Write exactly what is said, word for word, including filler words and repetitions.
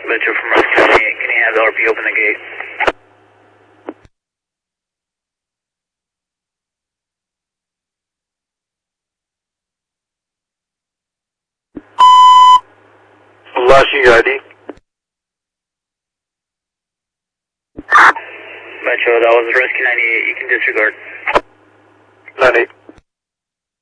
Metro from Rescue ninety-eight, can you have the R P open the gate? Flashing your I D. Metro, that was Rescue ninety-eight, you can disregard. ninety-eight.